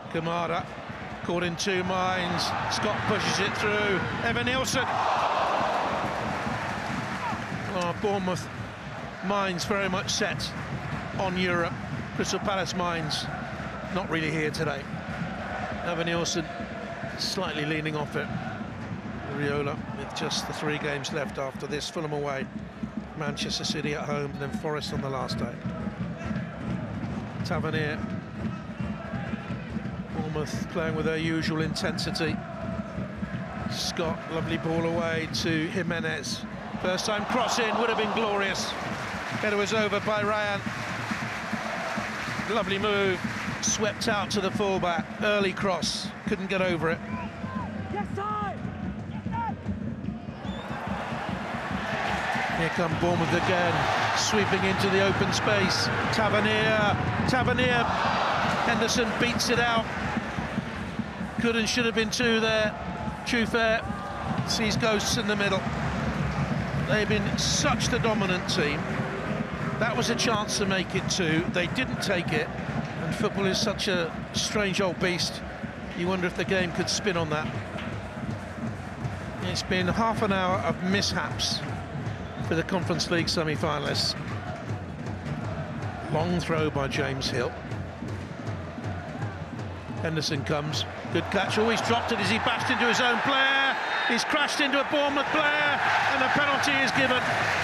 Kamara caught in two minds. Scott pushes it through. Evan Nielsen. Oh, Bournemouth minds very much set on Europe. Crystal Palace minds not really here today. Evan Nielsen slightly leaning off it. Riola with just the 3 games left after this. Fulham away, Manchester City at home, and then Forest on the last day. Tavernier. Bournemouth playing with their usual intensity. Scott, lovely ball away to Jimenez. First time cross in, would have been glorious. Header was over by Ryan. Lovely move, swept out to the fullback. Early cross, couldn't get over it. Here come Bournemouth again, sweeping into the open space. Tavernier, Henderson beats it out. Could and should have been 2 there. Trufair sees ghosts in the middle. They've been such the dominant team. That was a chance to make it 2. They didn't take it, and football is such a strange old beast. You wonder if the game could spin on that. It's been half an hour of mishaps for the Conference League semi-finalists. Long throw by James Hill. Henderson comes, good catch. He's dropped it as he bashed into his own player. He's crashed into a Bournemouth player, and a penalty is given.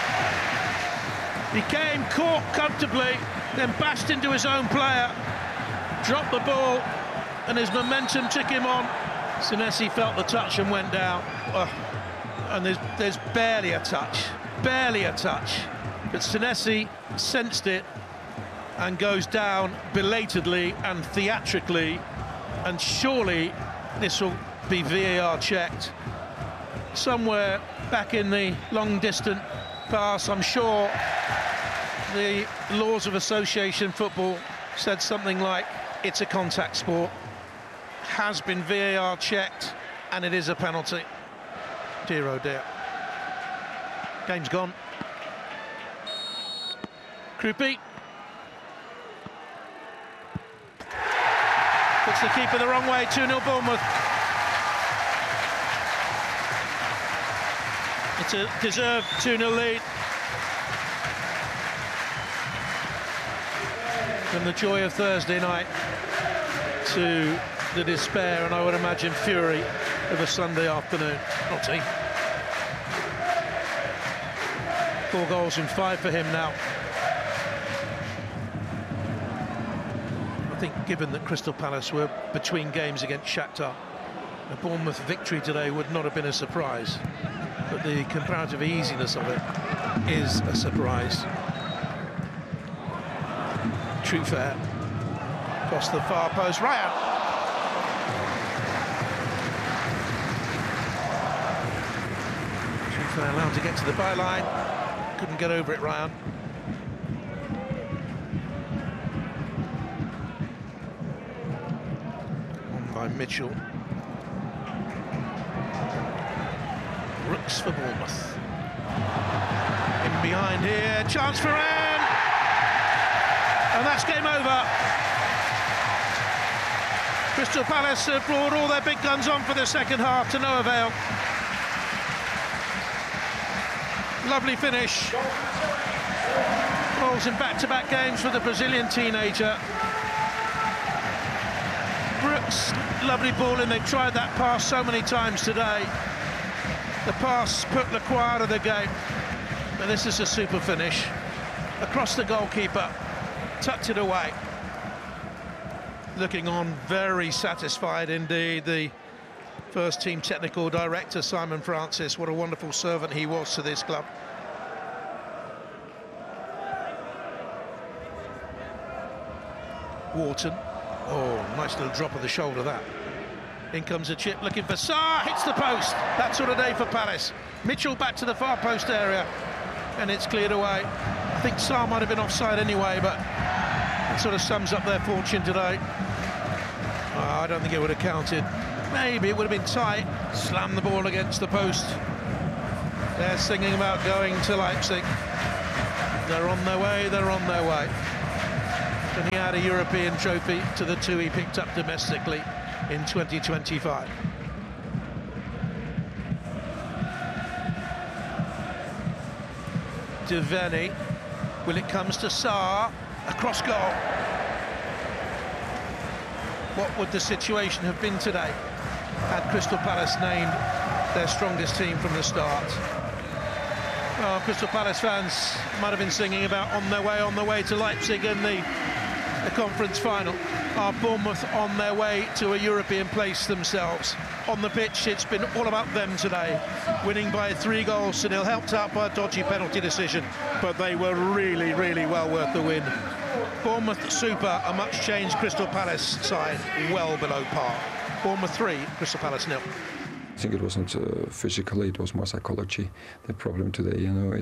He came, caught comfortably, then bashed into his own player, dropped the ball, and his momentum took him on. Senesi felt the touch and went down. And there's barely a touch. But Senesi sensed it and goes down belatedly and theatrically, and surely this will be VAR checked. Somewhere back in the long distant past, I'm sure the laws of association football said something like, it's a contact sport, has been VAR checked, and it is a penalty. Dear oh dear. Game's gone. Krupi puts the keeper the wrong way. 2-0 Bournemouth. It's a deserved 2-0 lead. From the joy of Thursday night to the despair, and I would imagine fury, of a Sunday afternoon. Not he. 4 goals in 5 for him now. I think given that Crystal Palace were between games against Shakhtar, a Bournemouth victory today would not have been a surprise, but the comparative easiness of it is a surprise. Trufair across the far post. Ryan. Trufair allowed to get to the byline. Couldn't get over it, Ryan. On by Mitchell. Brooks for Bournemouth. In behind here, chance for Ann! And that's game over. Crystal Palace have brought all their big guns on for the second half to no avail. Lovely finish. Goals in back-to-back games for the Brazilian teenager. Brooks, lovely ball in. They've tried that pass so many times today. The pass put Lacroix out of the game. But this is a super finish. Across the goalkeeper, tucked it away. Looking on very satisfied indeed, the first team technical director, Simon Francis. What a wonderful servant he was to this club. Wharton. Oh, nice little drop of the shoulder, that. In comes a chip, looking for Sarr, hits the post. That sort of day for Palace. Mitchell back to the far post area, and it's cleared away. I think Sarr might have been offside anyway, but it sort of sums up their fortune today. I don't think it would have counted. Maybe it would have been tight. Slam the ball against the post. They're singing about going to Leipzig. They're on their way, they're on their way. and he had a European trophy to the two he picked up domestically in 2025. Devaney, will it comes to Sarr, a cross goal. What would the situation have been today had Crystal Palace named their strongest team from the start? Well, Crystal Palace fans might have been singing about on their way to Leipzig in the conference final. Are Bournemouth on their way to a European place themselves? On the pitch, it's been all about them today, winning by 3-0, helped out by a dodgy penalty decision, but they were really, really well worth the win. Bournemouth super, a much changed Crystal Palace side, well below par. Bournemouth 3, Crystal Palace 0. I think it wasn't physically, it was more psychology. The problem today, you know,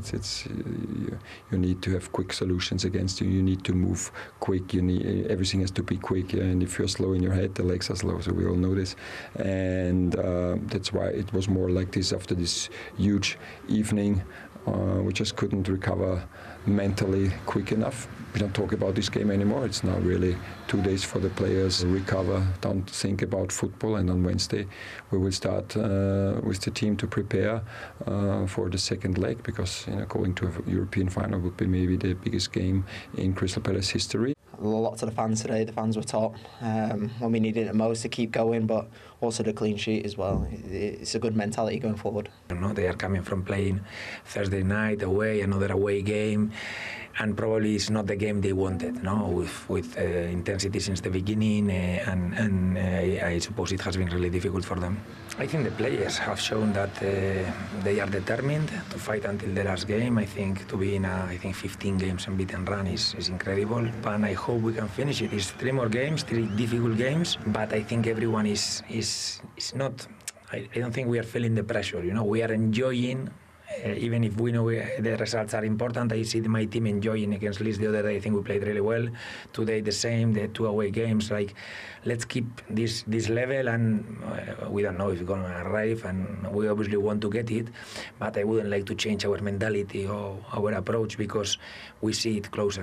you need to have quick solutions against you. You need to move quick. Everything has to be quick. And if you're slow in your head, the legs are slow. So we all know this, and that's why it was more like this after this huge evening. We just couldn't recover mentally quick enough. We don't talk about this game anymore. It's now really 2 days for the players to recover, don't think about football, and on Wednesday we will start with the team to prepare for the second leg, because going to a European final would be maybe the biggest game in Crystal Palace history. A lot to the fans today. The fans were top when we needed it most to keep going, but also the clean sheet as well. It's a good mentality going forward. They are coming from playing Thursday night away, another away game, and probably it's not the game they wanted, with intensity since the beginning, and I suppose it has been really difficult for them. I think the players have shown that they are determined to fight until the last game. I think to be in a 15 games unbeaten run is incredible, and I hope we can finish it. It's 3 more games, 3 difficult games, but I think everyone is not. I don't think we are feeling the pressure. We are enjoying. Even if we know the results are important, I see my team enjoying against Leeds the other day. I think we played really well. Today the same, the 2 away games. Let's keep this level, and we don't know if it's going to arrive, and we obviously want to get it, but I wouldn't like to change our mentality or our approach because we see it closer.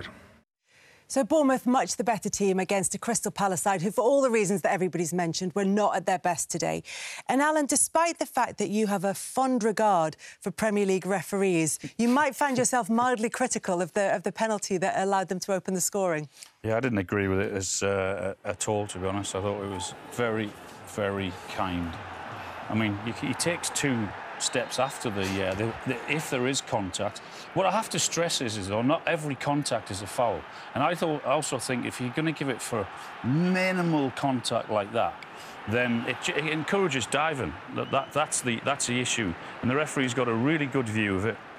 So Bournemouth, much the better team against a Crystal Palace side who, for all the reasons that everybody's mentioned, were not at their best today. And Alan, despite the fact that you have a fond regard for Premier League referees, you might find yourself mildly critical of the penalty that allowed them to open the scoring. Yeah, I didn't agree with it at all, to be honest. I thought it was very, very kind. I mean, he takes 2 steps after if there is contact. What I have to stress is though, not every contact is a foul. And I also think if you're going to give it for minimal contact like that, then it encourages diving. That's the issue. And the referee's got a really good view of it.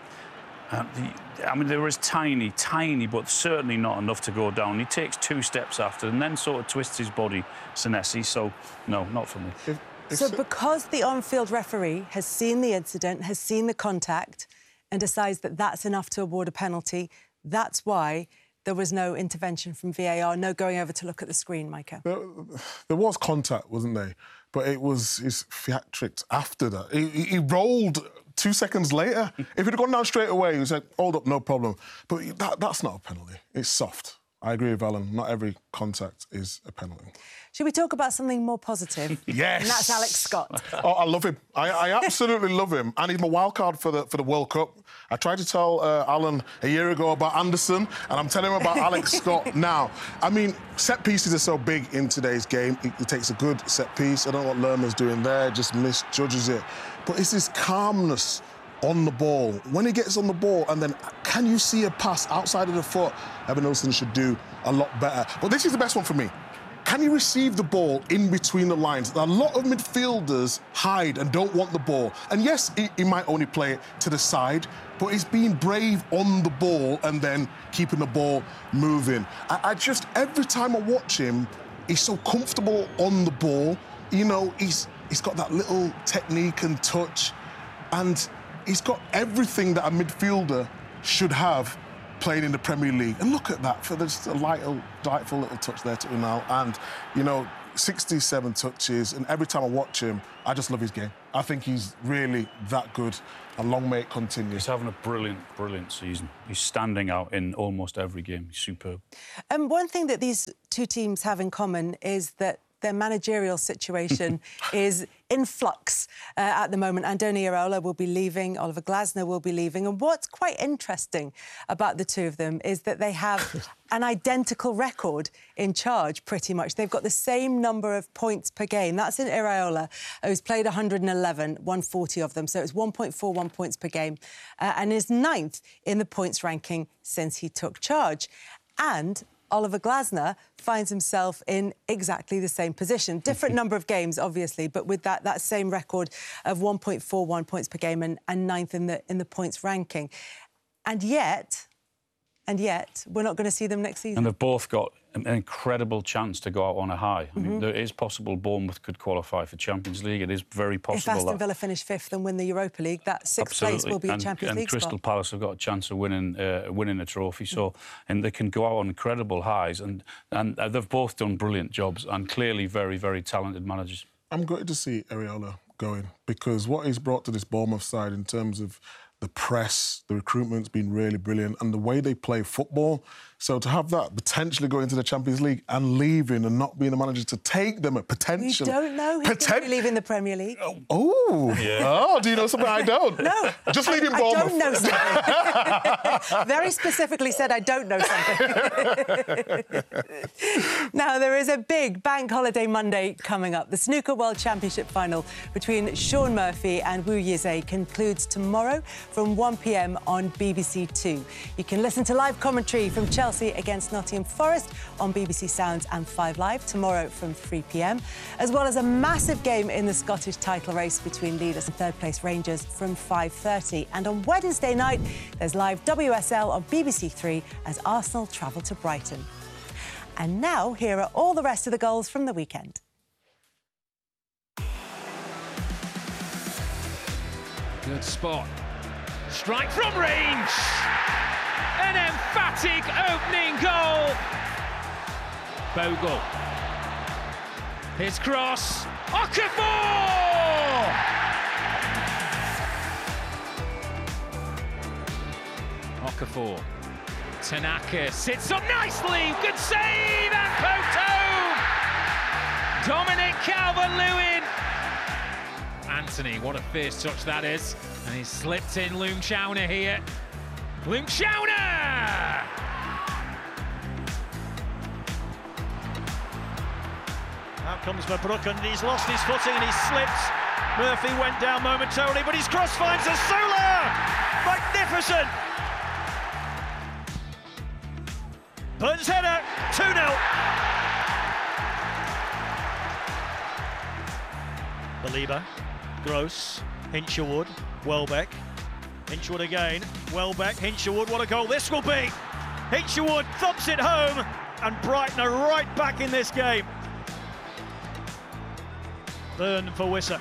I mean, there is tiny, but certainly not enough to go down. He takes 2 steps after and then sort of twists his body, Senesi. So, no, not for me. So because the on-field referee has seen the incident, has seen the contact and decides that that's enough to award a penalty, that's why there was no intervention from VAR, no going over to look at the screen, Micah? There was contact, wasn't there? But it was his theatrics after that. He rolled 2 seconds later. If he'd gone down straight away, he was like, hold up, no problem. But that's not a penalty. It's soft. I agree with Alan. Not every contact is a penalty. Should we talk about something more positive? Yes. And that's Alex Scott. Oh, I love him. I absolutely love him. And he's my wild card for the World Cup. I tried to tell Alan a year ago about Anderson, and I'm telling him about Alex Scott now. I mean, set pieces are so big in today's game. He takes a good set piece. I don't know what Lerman's doing there, just misjudges it. But it's this calmness on the ball. When he gets on the ball, and then can you see a pass outside of the foot? Evanilson should do a lot better. But this is the best one for me. Can he receive the ball in between the lines? A lot of midfielders hide and don't want the ball. And yes, he might only play it to the side, but he's being brave on the ball and then keeping the ball moving. I just, every time I watch him, he's so comfortable on the ball. He's got that little technique and touch, and he's got everything that a midfielder should have playing in the Premier League. And look at that, for just a delightful little touch there to Unal. And, you know, 67 touches, and every time I watch him, I just love his game. I think he's really that good, and long may it continue. He's having a brilliant, brilliant season. He's standing out in almost every game. He's superb. One thing that these two teams have in common is that their managerial situation is in flux at the moment. Andoni Iraola will be leaving, Oliver Glasner will be leaving. And what's quite interesting about the two of them is that they have an identical record in charge, pretty much. They've got the same number of points per game. That's in Iraola, who's played 111, won 40 of them. So it's 1.41 points per game, and is 9th in the points ranking since he took charge. And Oliver Glasner finds himself in exactly the same position. Different number of games, obviously, but with that same record of 1.41 points per game and 9th in the points ranking. And yet, we're not going to see them next season. And they've both got an incredible chance to go out on a high. I mean, it is possible Bournemouth could qualify for Champions League. It is very possible. If Aston Villa finish 5th and win the Europa League, that 6th place will be a Champions League spot. And Crystal Palace have got a chance of winning a trophy. So, and they can go out on incredible highs. And they've both done brilliant jobs and clearly very, very talented managers. I'm gutted to see Iraola going, because what he's brought to this Bournemouth side in terms of the press, the recruitment's been really brilliant, and the way they play football. So to have that potentially going into the Champions League and leaving and not being the manager to take them at potential. You don't know who's going to be leaving the Premier League. Oh, yeah. Oh, do you know something I don't? No. Just leaving Bournemouth. I don't know something. Very specifically said I don't know something. Now, there is a big Bank Holiday Monday coming up. The Snooker World Championship final between Shaun Murphy and Wu Yizhe concludes tomorrow from 1 p.m. on BBC Two. You can listen to live commentary from Chelsea against Nottingham Forest on BBC Sounds and 5 Live tomorrow from 3 p.m, as well as a massive game in the Scottish title race between leaders and third-place Rangers from 5:30. And on Wednesday night, there's live WSL on BBC Three as Arsenal travel to Brighton. And now, here are all the rest of the goals from the weekend. Good spot. Strike from range. An emphatic opening goal. Bogle. His cross. Okafor! Okafor. Tanaka sits up nicely. Good save and poked home. Dominic Calvert-Lewin. Anthony, what a fierce touch that is. And he's slipped in Loom Chowner here. Loom Chowner! Out comes Mabrook, and he's lost his footing and he's slipped. Murphy went down momentarily, but his cross finds Asola! Magnificent! Burns header, 2-0. Belieber, Gross, Hinshelwood, Welbeck. Hinshelwood again, Welbeck, Hinshelwood, what a goal this will be! Hinshelwood thumps it home, and Brighton are right back in this game. Burn for Wissa.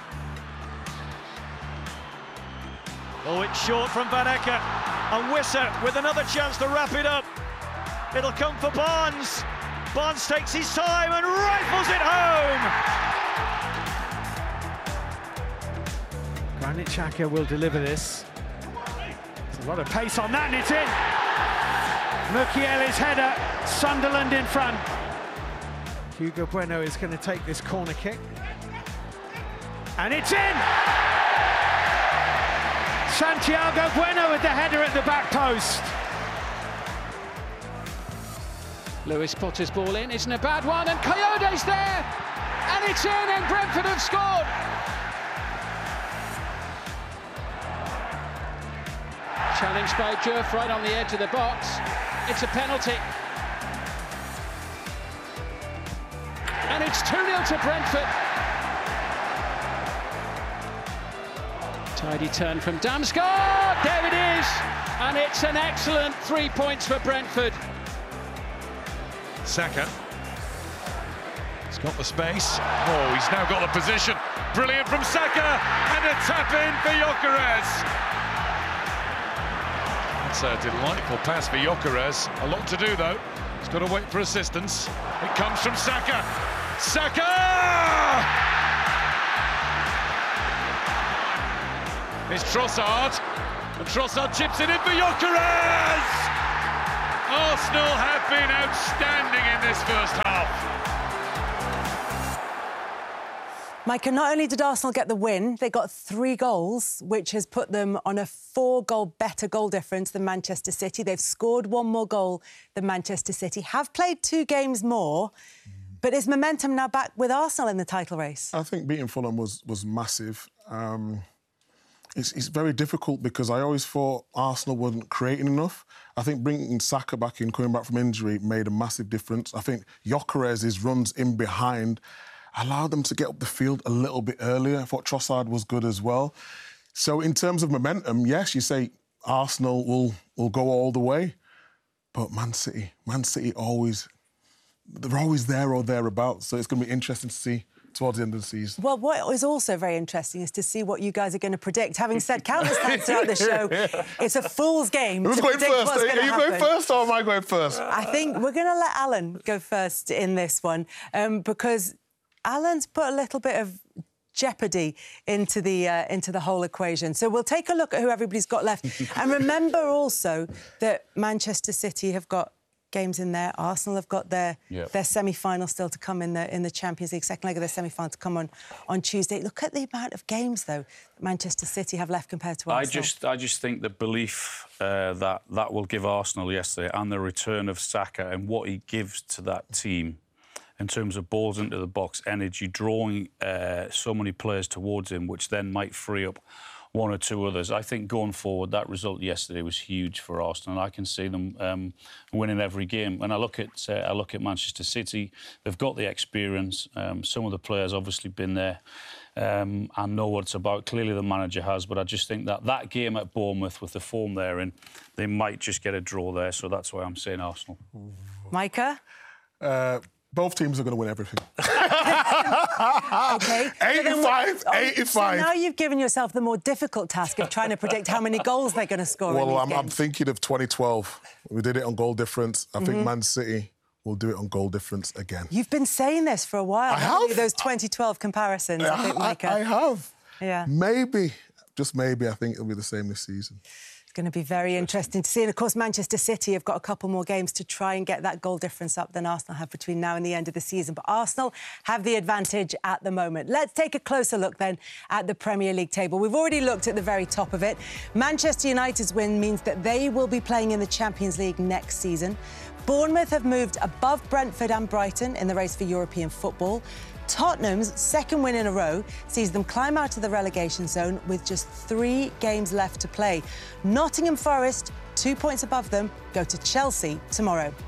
Oh, it's short from Van Ecke, and Wissa with another chance to wrap it up. It'll come for Barnes. Barnes takes his time and rifles it home. Granit Xhaka will deliver this. There's a lot of pace on that, and it's in. Mukiele's header, Sunderland in front. Hugo Bueno is going to take this corner kick. And it's in! Santiago Bueno with the header at the back post. Lewis puts his ball in, isn't a bad one, and Coyote's there! And it's in, and Brentford have scored! Challenged by Diouf right on the edge of the box. It's a penalty. And it's 2-0 to Brentford. Tidy turn from Damsgaard. There it is. And it's an excellent 3 points for Brentford. Saka. He's got the space. Oh, he's now got the position. Brilliant from Saka. And a tap in for Gyökeres. That's a delightful pass for Gyökeres. A lot to do, though. He's got to wait for assistance. It comes from Saka. Saka! It's Trossard. And Trossard chips it in for Gyökeres! Arsenal have been outstanding in this first half. Micah, not only did Arsenal get the win, they got 3 goals, which has put them on a 4-goal better goal difference than Manchester City. They've scored 1 more goal than Manchester City, have played 2 games more, but is momentum now back with Arsenal in the title race? I think beating Fulham was massive. It's very difficult because I always thought Arsenal wasn't creating enough. I think bringing Saka back in, coming back from injury, made a massive difference. I think Gyökeres' runs in behind allowed them to get up the field a little bit earlier. I thought Trossard was good as well. So in terms of momentum, yes, you say Arsenal will go all the way, but Man City always, they're always there or thereabouts. So it's going to be interesting to see towards the end of the season. Well, what is also very interesting is to see what you guys are going to predict. Having said countless times throughout the show, it's a fool's game. Who's going first? Are you going first or am I going first? I think we're going to let Alan go first in this one because Alan's put a little bit of jeopardy into the whole equation. So we'll take a look at who everybody's got left. And remember also that Manchester City have got games in there. Arsenal have got their semi-final still to come in the Champions League, second leg of their semi-final to come on Tuesday. Look at the amount of games, though, that Manchester City have left compared to Arsenal. I just think the belief that will give Arsenal yesterday and the return of Saka and what he gives to that team in terms of balls into the box, energy, drawing so many players towards him, which then might free up 1 or 2 others. I think going forward, that result yesterday was huge for Arsenal. I can see them winning every game. When I look at Manchester City, they've got the experience. Some of the players obviously been there and know what it's about. Clearly, the manager has, but I just think that game at Bournemouth with the form they're in, they might just get a draw there. So that's why I'm saying Arsenal. Micah? Both teams are going to win everything. OK. 85. So now you've given yourself the more difficult task of trying to predict how many goals they're going to score in these games. I'm thinking of 2012. We did it on goal difference. I think Man City will do it on goal difference again. You've been saying this for a while. I have. Those 2012 comparisons, I think, Micah. I have. Yeah. Maybe, just maybe, I think it'll be the same this season. Going to be very interesting to see. And, of course, Manchester City have got a couple more games to try and get that goal difference up than Arsenal have between now and the end of the season. But Arsenal have the advantage at the moment. Let's take a closer look, then, at the Premier League table. We've already looked at the very top of it. Manchester United's win means that they will be playing in the Champions League next season. Bournemouth have moved above Brentford and Brighton in the race for European football. Tottenham's second win in a row sees them climb out of the relegation zone with just 3 games left to play. Nottingham Forest, 2 points above them, go to Chelsea tomorrow.